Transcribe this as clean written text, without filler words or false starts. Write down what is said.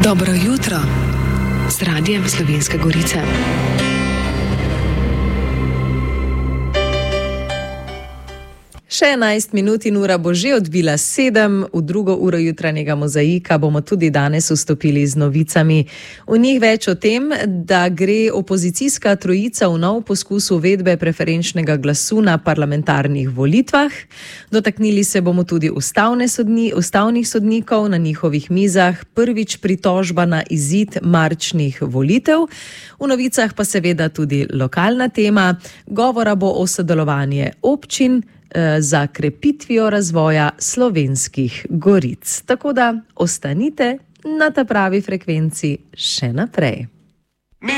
Dobro jutro z Radiem Slovenske Gorice. Še 11 minut in ura bo že odbila 7. V drugo uro jutranjega mozaika bomo tudi danes vstopili z novicami. V njih več o tem, da gre opozicijska trojica v nov poskus uvedbe preferenčnega glasu na parlamentarnih volitvah. Dotaknili se bomo tudi ustavnih sodnikov, na njihovih mizah prvič pritožba na izid marčnih volitev. V novicah pa seveda tudi lokalna tema. Govora bo o sodelovanju občin za krepitvijo razvoja slovenskih goric. Tako da ostanite na ta pravi frekvenci še naprej.